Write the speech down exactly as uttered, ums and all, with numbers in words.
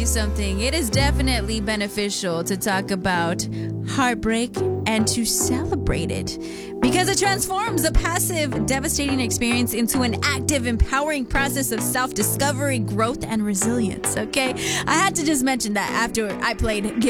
you something. It is definitely beneficial to talk about heartbreak and to celebrate it because it transforms a passive, devastating experience into an active, empowering process of self-discovery, growth, and resilience, okay? I had to just mention that after I played